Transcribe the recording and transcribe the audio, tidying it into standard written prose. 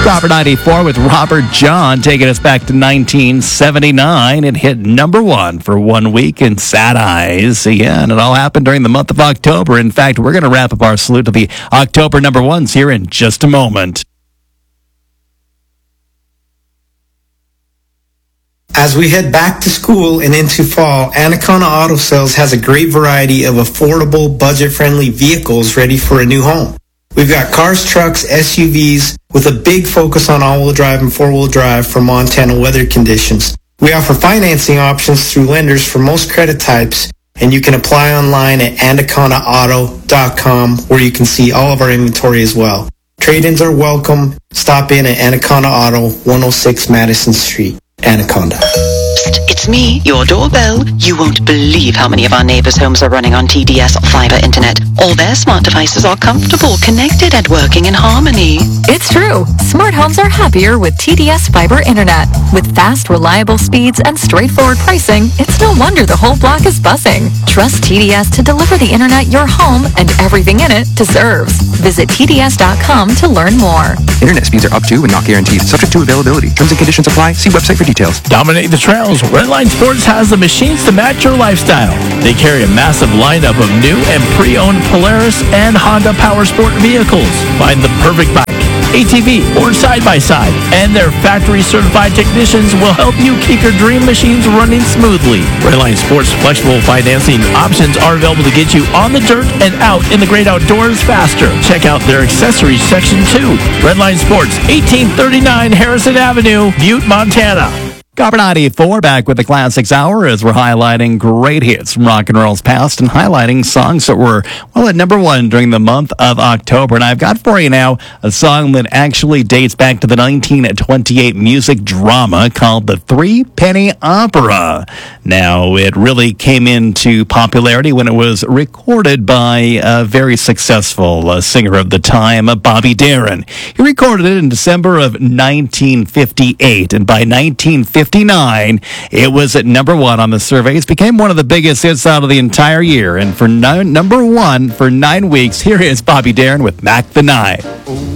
Proper 94 with Robert John taking us back to 1979. It hit number one for 1 week in Sad Eyes. Yeah, and it all happened during the month of October. In fact, we're going to wrap up our salute to the October number ones here in just a moment. As we head back to school and into fall, Anaconda Auto Sales has a great variety of affordable, budget-friendly vehicles ready for a new home. We've got cars, trucks, SUVs with a big focus on all-wheel drive and four-wheel drive for Montana weather conditions. We offer financing options through lenders for most credit types, and you can apply online at anacondaauto.com where you can see all of our inventory as well. Trade-ins are welcome. Stop in at Anaconda Auto, 106 Madison Street. Anaconda. Psst, it's me, your doorbell. You won't believe how many of our neighbors' homes are running on TDS fiber internet. All their smart devices are comfortable, connected, and working in harmony. It's true. Smart homes are happier with TDS fiber internet. With fast, reliable speeds and straightforward pricing, it's no wonder the whole block is buzzing. Trust TDS to deliver the internet your home and everything in it deserves. Visit TDS.com to learn more. Internet speeds are up to and not guaranteed. Subject to availability. Terms and conditions apply. See website for details. Dominate the trails. Redline Sports has the machines to match your lifestyle. They carry a massive lineup of new and pre-owned Polaris and Honda Power Sport vehicles. Find the perfect bike, ATV, or side-by-side, and their factory-certified technicians will help you keep your dream machines running smoothly. Redline Sports flexible financing options are available to get you on the dirt and out in the great outdoors faster. Check out their accessories section too. Redline Sports, 1839 Harrison Avenue, Butte, Montana. Copper 94 back with the Classics Hour as we're highlighting great hits from rock and roll's past and highlighting songs that were, well, at number one during the month of October. And I've got for you now a song that actually dates back to the 1928 music drama called The Three Penny Opera. Now, it really came into popularity when it was recorded by a very successful singer of the time, Bobby Darin. He recorded it in December of 1958, and by 1959, it was at number one on the surveys, became one of the biggest hits out of the entire year. And for number one for 9 weeks, here is Bobby Darin with Mac the Knife.